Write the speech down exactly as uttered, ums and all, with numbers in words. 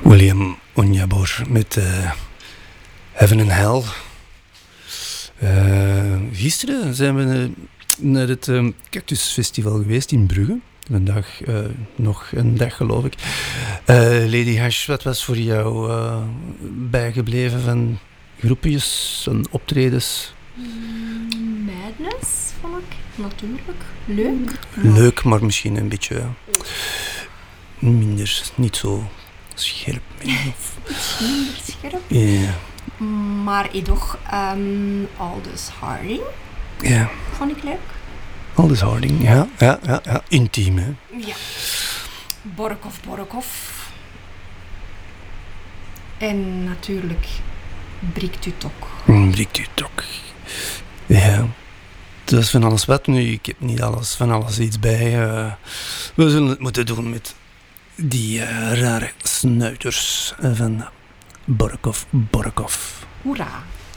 William Onyeabor met uh, Heaven and Hell. Uh, gisteren zijn we uh, naar het uh, Cactus Festival geweest in Brugge. Vandaag uh, nog een dag, geloof ik. Uh, Lady Hash, wat was voor jou uh, bijgebleven van groepjes en optredens? Mm, Madness, vond ik. Natuurlijk. Leuk. Leuk, maar misschien een beetje minder, niet zo scherp. Of... minder scherp. Ja. Maar toch, um, Aldous Harding Ja. vond ik leuk. Aldous Harding, ja, ja, ja, ja. Intiem, hè? Ja. Borokov, Borokov. En natuurlijk Briktutok. Briktutok. Ja. Dat is van alles wat nu. Ik heb niet alles, van alles iets bij. Uh, we zullen het moeten doen met die uh, rare snuiters van Borokov, Borokov. Hoera.